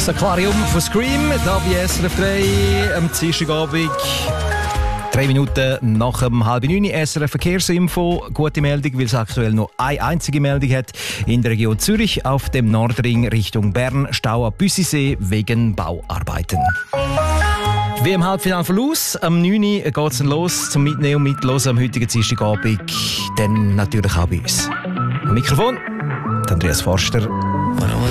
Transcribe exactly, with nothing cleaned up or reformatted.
Das Aquarium von Scream, da bei S R F drei am Dienstagabend. Drei Minuten nach dem halb neun S R F Verkehrsinfo. Gute Meldung, weil es aktuell noch eine einzige Meldung hat. In der Region Zürich auf dem Nordring Richtung Bern Stau am Büssisee wegen Bauarbeiten. Wie im Halbfinale von Luz, am neun Uhr geht es los zum Mitnehmen und Mitlosen am heutigen Dienstagabend. Dann natürlich auch bei uns. Am Mikrofon, Andreas Forster.